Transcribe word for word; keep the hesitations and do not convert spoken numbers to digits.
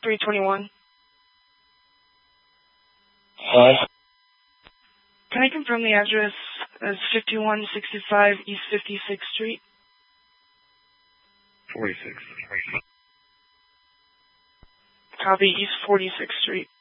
three twenty-one. Hi. Can I confirm the address as fifty-one sixty-five East fifty-sixth Street? forty-six. Copy, East forty-sixth Street.